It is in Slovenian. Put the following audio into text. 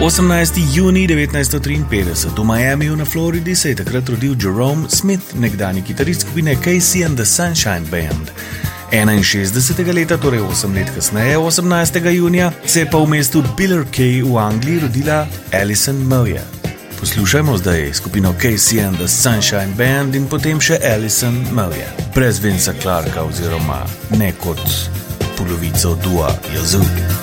18. juni 1953 v Miamiju na Floridi se je takrat rodil Jerome Smith, nekdanji kitarist skupine Casey and the Sunshine Band. 61. leta, torej 8 let kasneje, 18. junija, se je pa v mestu Billericay v Angliji rodila Alison Moyet. Poslušajmo zdaj skupino Casey and the Sunshine Band in potem še Alison Moyet, brez Vinca Clarka oziroma ne kot polovico dua Yazoo.